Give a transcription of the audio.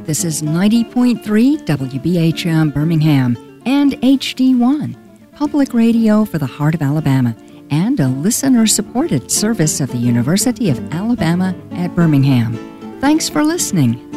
This is 90.3 WBHM Birmingham and HD1, public radio for the heart of Alabama, and a listener-supported service of the University of Alabama at Birmingham. Thanks for listening.